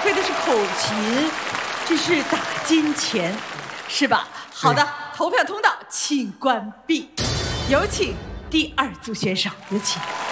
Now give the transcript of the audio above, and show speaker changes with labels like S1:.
S1: 吹的是口琴，这是打金钱，是吧？好的，投票通道请关闭，有请第2组选手，有请。